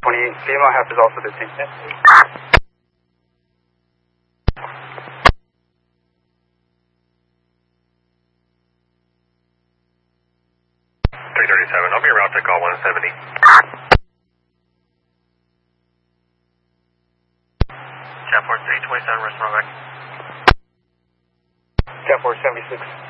female half is also detained. Cat 337, I'll be around to call 170. Cat 4 327, restaurant back. Cat 476.